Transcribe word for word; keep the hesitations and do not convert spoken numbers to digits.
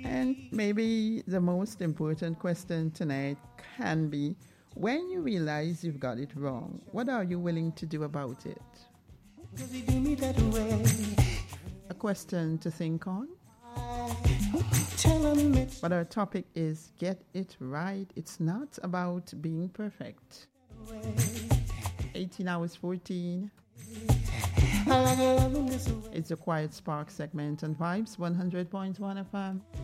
And maybe the most important question tonight can be, when you realize you've got it wrong, what are you willing to do about it? A question to think on. But our topic is get it right. It's not about being perfect. eighteen hours fourteen. It's a Quiet Spark segment on Vibes one hundred point one F M.